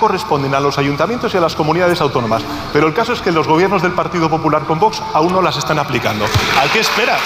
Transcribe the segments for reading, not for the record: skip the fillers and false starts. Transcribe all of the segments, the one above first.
corresponden a los ayuntamientos y a las comunidades autónomas. Pero el caso es que los gobiernos del Partido Popular con Vox aún no las están aplicando. ¿A qué esperar?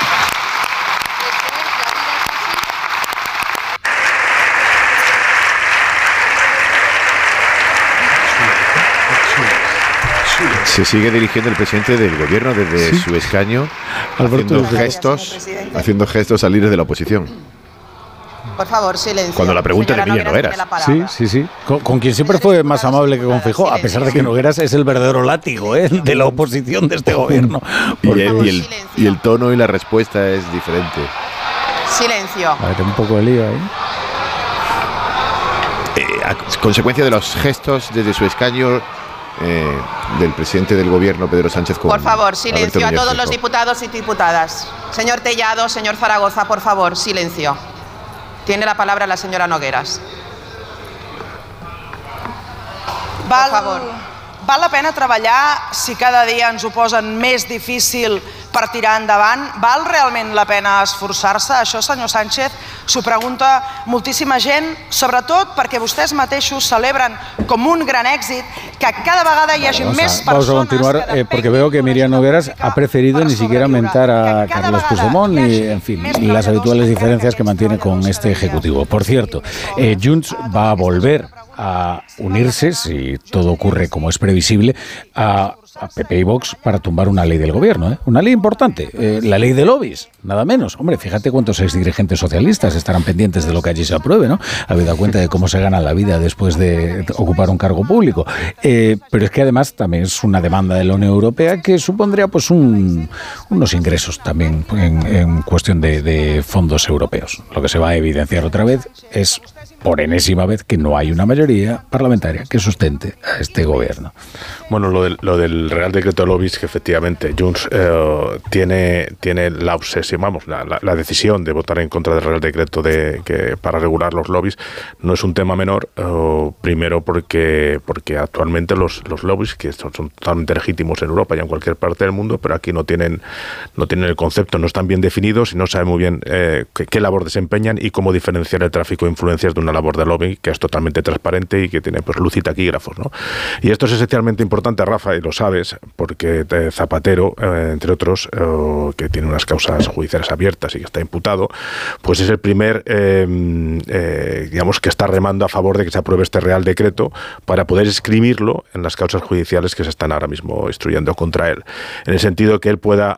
Se sigue dirigiendo el presidente del gobierno desde su escaño, haciendo gestos al líder de la oposición. Por favor, silencio. Cuando la pregunta de Emilio Nogueras. Sí. Con quien siempre fue más amable que con Feijóo, a pesar de que Nogueras es el verdadero látigo de la oposición de este gobierno. Y el tono y la respuesta es diferente. Silencio. A ver, un poco de lío ahí. A consecuencia de los gestos desde su escaño del presidente del gobierno, Pedro Sánchez. Por favor, silencio a todos los diputados y diputadas. Señor Tellado, señor Zaragoza, por favor, silencio. Tiene la palabra la señora Nogueras. Por favor. Val la pena treballar si cada dia ens ho posen més difícil per tirar endavant? Val realment la pena esforçar-se? Això, senyor Sánchez, s'ho pregunta moltíssima gent, sobretot perquè vostès mateixos celebren com un gran èxit que cada vegada hi hagi més persones... Vamos a continuar, porque veo que Miriam Nogueras ha preferido ni siquiera mentar a Carlos Puigdemont y, en fin, las habituales diferencias que mantiene con este ejecutivo. Por cierto, Junts va a volver a unirse, si todo ocurre como es previsible, a PP y Vox para tumbar una ley del gobierno, una ley importante, la ley de lobbies, nada menos. Hombre, fíjate cuántos exdirigentes socialistas estarán pendientes de lo que allí se apruebe, ¿no? Habida cuenta de cómo se gana la vida después de ocupar un cargo público. Pero es que además también es una demanda de la Unión Europea que supondría pues unos ingresos también en cuestión de fondos europeos. Lo que se va a evidenciar otra vez es, por enésima vez, que no hay una mayoría parlamentaria que sustente a este gobierno. Bueno, lo del Real Decreto de Lobbies, que efectivamente Junts tiene la obsesión, vamos, la decisión de votar en contra del Real Decreto para regular los lobbies no es un tema menor, primero porque actualmente los lobbies, que son totalmente legítimos en Europa y en cualquier parte del mundo, pero aquí no tienen el concepto, no están bien definidos y no saben muy bien qué labor desempeñan y cómo diferenciar el tráfico de influencias de una labor de lobby que es totalmente transparente y que tiene pues luz y taquígrafos, ¿no? Y esto es esencialmente importante, Rafa, y lo sabes, porque Zapatero, entre otros, que tiene unas causas judiciales abiertas y que está imputado, pues es el primer, digamos, que está remando a favor de que se apruebe este Real Decreto para poder escrimirlo en las causas judiciales que se están ahora mismo instruyendo contra él. En el sentido que él pueda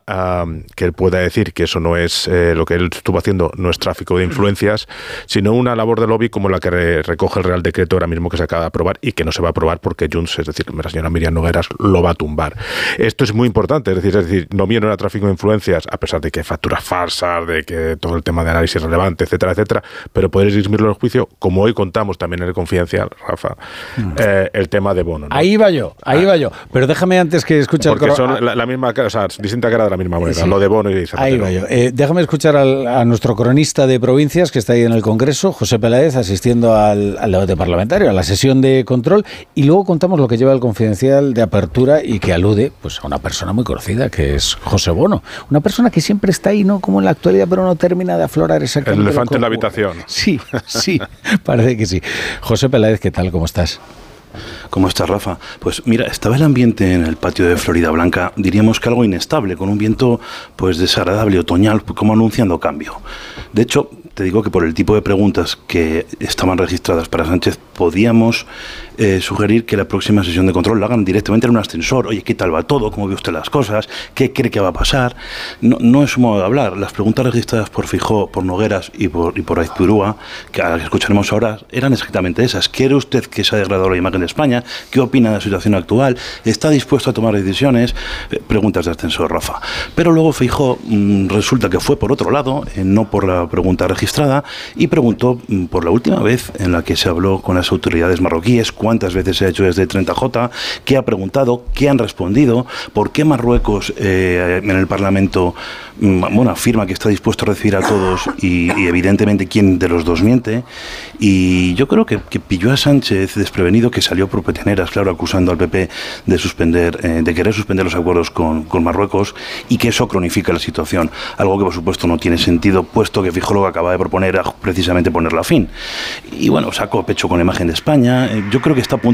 decir que eso no es lo que él estuvo haciendo, no es tráfico de influencias, sino una labor de lobby como la que recoge el Real Decreto ahora mismo que se acaba de aprobar y que no se va a aprobar porque Junts, es decir, la señora Miriam Nogueras, lo va a tumbar. Esto es muy importante, es decir, no viene a tráfico de influencias, a pesar de que hay facturas falsas, de que todo el tema de análisis relevante, etcétera, etcétera, pero poder exprimirlo en el juicio, como hoy contamos también en el Confidencial, Rafa, el tema de Bono, ¿no? Ahí va yo, pero déjame antes que escuche... Porque son la misma, o sea, distinta cara de la misma moneda, sí. Lo de Bono y Zapatero. Ahí va yo. Déjame escuchar a nuestro cronista de provincias, que está ahí en el Congreso, José Peláez, asistiendo al debate parlamentario, a la sesión de control, y luego contamos lo que lleva el Confidencial de apertura y que alude pues a una persona muy conocida, que es José Bono, una persona que siempre está ahí, ¿no?, como en la actualidad, pero no termina de aflorar exactamente. El elefante en la habitación. Sí, parece que sí. José Peláez, ¿qué tal? ¿Cómo estás? ¿Cómo estás, Rafa? Pues mira, estaba el ambiente en el patio de Florida Blanca, diríamos que algo inestable, con un viento pues desagradable, otoñal, como anunciando cambio. De hecho, te digo que por el tipo de preguntas que estaban registradas para Sánchez, podíamos sugerir que la próxima sesión de control la hagan directamente en un ascensor. Oye, ¿qué tal va todo? ¿Cómo ve usted las cosas? ¿Qué cree que va a pasar? No es su modo de hablar. Las preguntas registradas por Feijóo, por Nogueras y por Aizpurúa, que a las que escucharemos ahora, eran exactamente esas. ¿Quiere usted que se ha degradado la imagen de España? ¿Qué opina de la situación actual? ¿Está dispuesto a tomar decisiones? Preguntas de ascensor, Rafa. Pero luego Feijóo resulta que fue por otro lado, no por la pregunta registrada, y preguntó por la última vez en la que se habló con las autoridades marroquíes, cuántas veces se ha hecho desde 30J, qué ha preguntado, qué han respondido, por qué Marruecos en el Parlamento afirma que está dispuesto a recibir a todos y evidentemente quién de los dos miente. Y yo creo que pilló a Sánchez desprevenido, que salió por peteneras, claro, acusando al PP de querer suspender los acuerdos con Marruecos, y que eso cronifica la situación, algo que por supuesto no tiene sentido, puesto que Feijóo lo que acaba de proponer era precisamente ponerla a fin. Y bueno, sacó pecho con la imagen de España. Yo creo que está a punto